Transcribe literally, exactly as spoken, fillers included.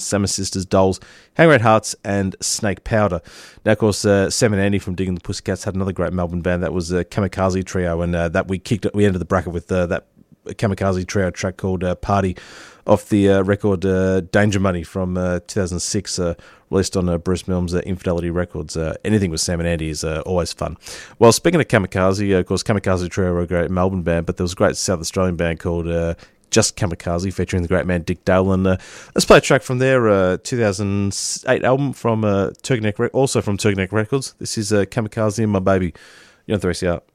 Summer Sisters, Dolls, Hang Red Hearts, and Snake Powder. Now, of course, uh, Sam and Andy from Digging the Pussycats had another great Melbourne band. That was uh, Kamikaze Trio, and uh, that we kicked. We ended the bracket with uh, that Kamikaze Trio track called uh, Party off the uh, record uh, Danger Money from uh, two thousand six, uh, released on uh, Bruce Milne's uh, Infidelity Records. Uh, anything with Sam and Andy is uh, always fun. Well, speaking of Kamikaze, uh, of course, Kamikaze Trio were a great Melbourne band, but there was a great South Australian band called uh, Just Kamikaze, featuring the great man Dick Dale. And uh, let's play a track from their uh, two thousand eight album from uh, Turkey Neck, Re- also from Turkey Neck Records. This is uh, Kamikaze and My Baby. You're on three C R.